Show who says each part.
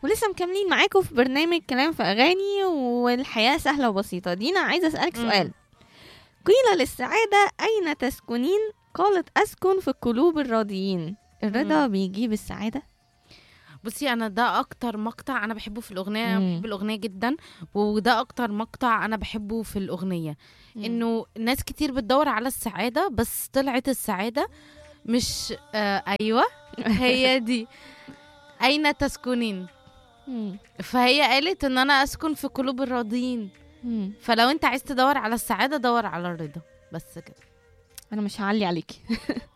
Speaker 1: ولسه مكملين معاكم في برنامج كلام في أغاني، والحياة سهلة وبسيطة. دينا عايزة أسألك سؤال. قيل للسعادة أين تسكنين؟ قالت أسكن في قلوب الراضيين. الرضا
Speaker 2: مم.
Speaker 1: بيجيب السعادة؟
Speaker 2: بصي، انا ده اكتر مقطع انا بحبه في الاغنيه. انا
Speaker 1: مم.
Speaker 2: بحب الاغنيه جدا، وده اكتر مقطع انا بحبه في الاغنيه. انه ناس كتير بتدور على السعاده، بس طلعت السعاده مش ايوه، هي دي. اين تسكنين؟
Speaker 1: مم.
Speaker 2: فهي قالت ان انا اسكن في قلوب الراضيين.
Speaker 1: مم.
Speaker 2: فلو انت عايز تدور على السعاده، دور على الرضا، بس كده.
Speaker 1: أنا مش هعلي عليكي.